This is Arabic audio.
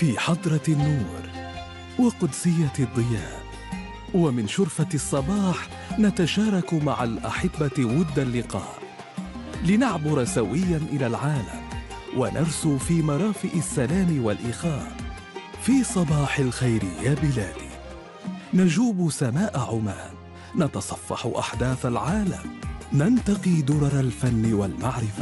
في حضرة النور وقدسية الضياء، ومن شرفة الصباح نتشارك مع الأحبة ود اللقاء، لنعبر سوياً إلى العالم ونرسو في مرافئ السلام والإخاء. في صباح الخير يا بلادي نجوب سماء عمان، نتصفح أحداث العالم، ننتقي درر الفن والمعرفة.